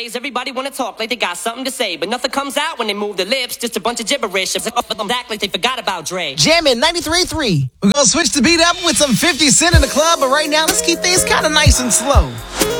Nowadays, everybody wanna talk like they got something to say, but nothing comes out when they move their lips, just a bunch of gibberish. Act like they forgot about Dre. Jammin' 93.3. We're gonna switch the beat up with some 50 Cent in the club, but right now, let's keep things kinda nice and slow.